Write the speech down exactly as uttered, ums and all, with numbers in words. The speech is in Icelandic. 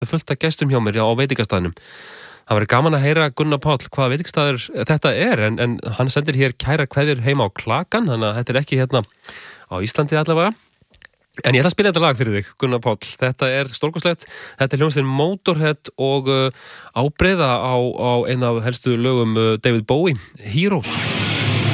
fullt af gestum hjá mér á veitingastæðnum. Það væri gaman að heyra Gunnar Páll hvaða veitingastæður þetta er, en, en hann sendir hér kæra kveðjur heima á Klakan, þannig að þetta er ekki hérna á Íslandi allavega. En ég ætla að spila þetta lag fyrir þig, Gunnar Páll. Þetta er stórkostlegt, þetta er hljómsveitin Motorhead og uh, ábreiða á, á eina af helstu lögum uh, David Bowie, Heroes.